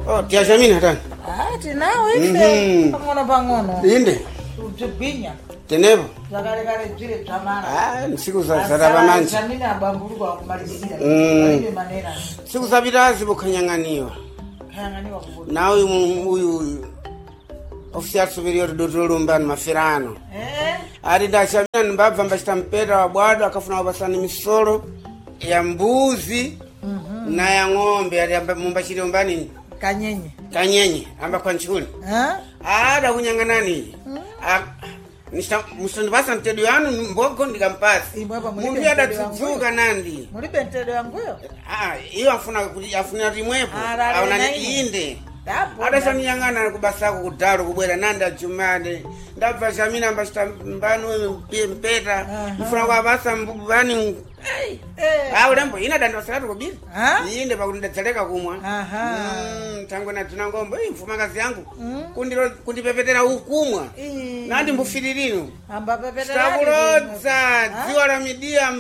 Oh, tiashamina tani. Tinawo ife pang'ono. Inde. Tugwinya. Tenepo. Zakale dzire dzamana. Siku za rabananji. Zamina bambuluka kumalizira. Ile manera. Siku za birazi bukhanyanganiwa. Khanganiwa kubuda. Na uyu official superior Dr. Lumbani Mafirano. Ari ndashamina mbabva mbashita mpera wa bwado akafuna wabasani misoro ya mbuzi na ya ng'ombe ari mumbashiri umbani kanyenye amba kwa nchuli. Ada kunyanganani. Mustandibasa mtedo yanu mbogo ndikampasi. Mungu ada tsuzuka nandi. Mulibe mtedo yangu yo? Iyo afuna rimwepo. Aona inde. Ada shani yangana kubasako kudalo kubwera nanda jumade. Ndabva shamina mbashita mbanu mpeta. Mfuna kwa basa mbani. Ulembo ina danda salatu kubiri. Inde pakundetseleka kumwa. Tangu na tunangombo mfumakazi yangu. Kundipepetera hukumwa. Nandi mbufiririno. Amba pepetera. Stakulodza dziwa la media.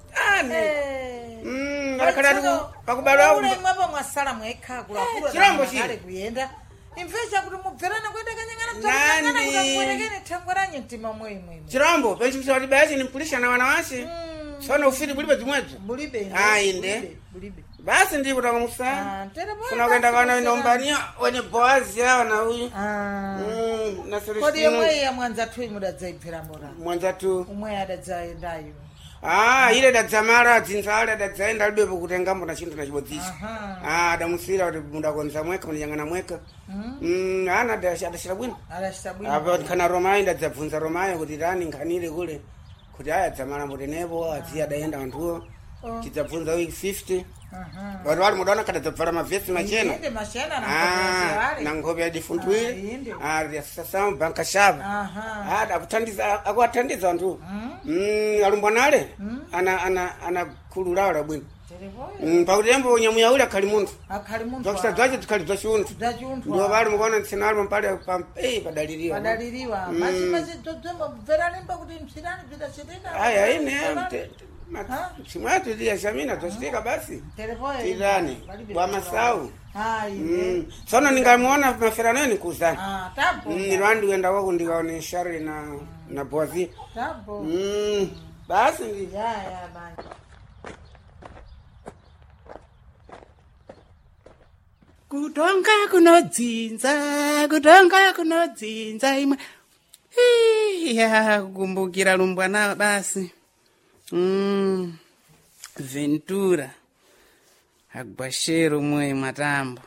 Akadatu pakubala ule mwapo mwasala mweka kula chirambo chile ale kuyenda imvesha kuti mubverana kwenda kanyangana kutakwerekene thangwaranye mtima mwemwe chirambo penchi msawati bayachi nimpulisha na wanawashe sona ufiri bulibe zimwetu bulibe inde basi ndi kutaka musa kuna kwenda kana inombania wenye boazi yao na huyu na Celestino kodi yemwe ya mwanza tu imudadzaibvera mbora mwanza tu umwe adadzaendayo ile dadzamara dzinzala dadzaenda libepo kutenga mbona chintu na chibodzisha damusira kuti mundakonza mweka munyangana mweka ana adashira bwino apa kana Romayo ndadzabvunza Romayo kuti rani nganire kule kuti aya dzamara mutenepo adziya daenda anthuwo tidzabvunza week 50 vanhu vari mudaona kana dzabvara mavhesi machena na nkhope yadifuntwire riasasama banka shava akuathandiza anthuwo alumbwanale anakhululawo labwino pakuti embo nyamuyauli akhali munthu zvakusa dzace tikhali dzachiunthu ndo vari mukaona nsinalo mpale padaliriwa chimwatu tiyashamina twachitika basi tirani kwa masau sono ningamuona Mafirano nikuzani nilwandi wenda wako ndikaone shari na boazi basi ndi Kutonga kunodzinza imwe kukumbukira lumbwana basi Ventura Agbashero mwe matambo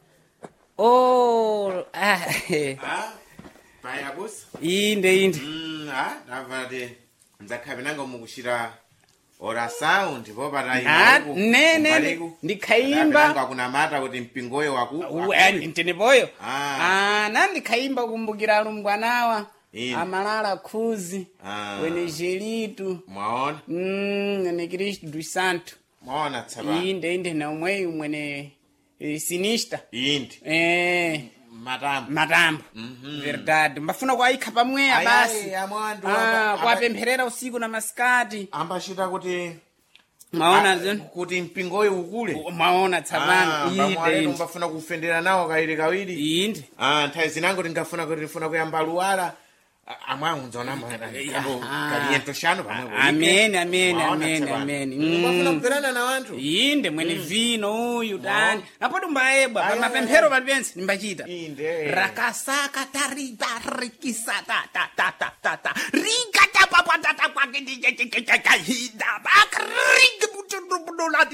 Baya boss inde davade nzakhabinanga mukushira ora sound bo barayi nene ndikhaimba kuna mata kuti mpingoyo waku ntene boyo nandikhaimba kumbukira lumbwanawa amalala khuzi wene jelitu mwaona ne Cristo dos Santos mwaona tsaba inde na umwene sinista inde matambo verdade mbafuna kwaikha pamweya basi kwapempherera usiku na masikati ambashita kuti maona kuti mpingoyo ukule maona tsabana inde mbafuna kufendera nawo kawiri inde nthawi zinango tingafuna kuti tifuna kuyamba luwala amwangu nzona kaliento shano pamwe amen mbafuna kuperana na wanthu inde mwene vino uyu tani napo tumbaebwa pamapemphero palipense nimbachita rakasaka tariba rikisa ta rigata papatata kwake hida bakringe butonolati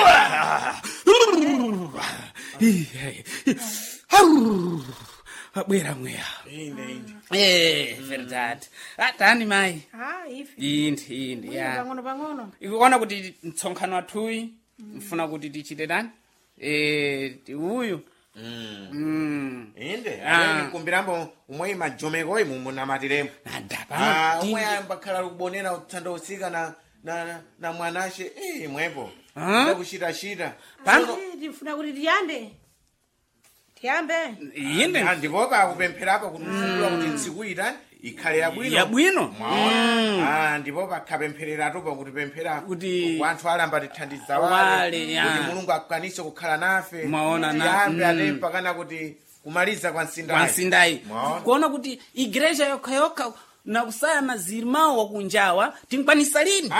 bwera mweya verdade atani mai inde ya ikuona kuti mtsonkhano wathuyi mfuna kuti tichite tani uyu inde kumbirambo umwe majomeko muna matirembo umwe ambakhala kubonera utsanda usika na mwanashe mwepo ndakushitashita tifuna kuti tiyambe inde ndipo pakupempherapo kuti mfungula kuti ntsiku itani ikhale yabwino yabwino ndipo pakhapemphereratu pakuti pemphera kuti wanthu alamba tithandiza wale kuti mulungu akwanise kukhala nafe mwaona tiyambe atempa kana kuti kumaliza kwa nsindayi kuona kuti igreja yokhayokha na kusaya maziri mawo wakunjawa tinkwanisa lini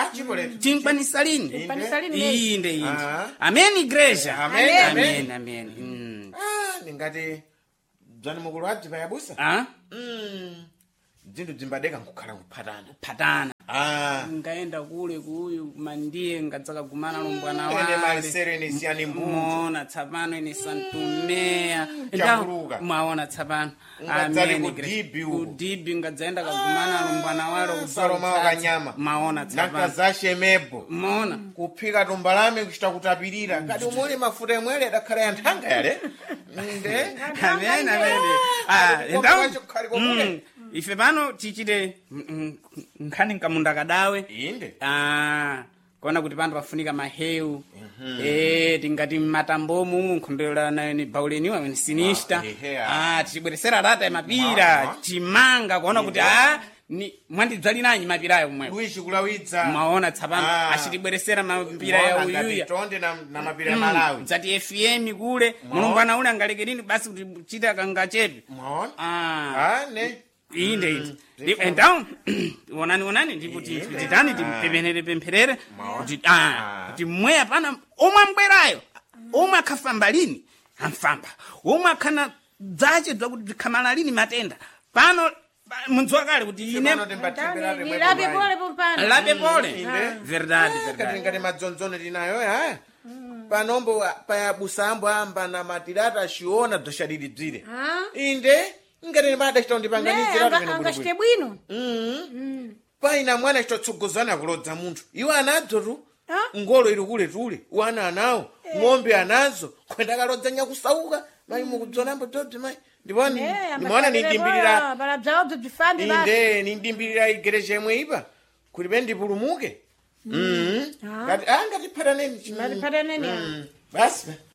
inde amen igreja amen ningati dzani mukulu wadzi payabusa dzinthu dzimbadeka nkukhala kuphatana ngaenda kule kuyu mandiye ngadzakagumana lombwana wale mwaona tsapano ine santumeya mwaona tsapano kudibi ngadzaenda kagumana lombwana wale kusalomao kanyama mwaona tsapano nakazashemebo mwaona kuphika tumbalame kuchita kutapirira kati umuli mafuta emwele adakhala ya nthanga yale amen ife pano tichite nkhani nkamunda kadawe inde kona kuti pano pafunika mahewu tingati matambomu nkhondera nayo ni bauleni wamene sinista tichibweresera rata ya mapira timanga kuona kuti ni mwandidzali nanyi mapirayo mwe Luigi kulawidza mwaona tsapano achitibweresera mapira ya uyuya tonde na mapira ya Malawi dzati FM kule mulungwana ule angalekerini basi kuti chita kangachepe mwaona ne inde então onani ndipo titani timpempherere kuti kuti mweya pana omwe ambwerayo omwe akhafamba lini amfamba omwe akhana dzache dzakuti khamala lini matenda pano munzwa kale kuti ine labe pole verdade ngati madzonzone tinayo panombo payabusambo amba na matirata achiona dzoshadiridzire inde ngati mada chitondipanganizira angachite bwino paina mwana chitotsogozana kulodza munthu iwo anadzo tu ngolo ili kule tule wana anawo ng'ombe anazo kwenda kalodza nyakusauka mai mukudzonambo dzodzi mai ndiponi ndimona nindimbirira inde nindimbirira igereja yemwe ipa kuti pe ndipulumuke ngati ngati phataneni ngati phataneni basi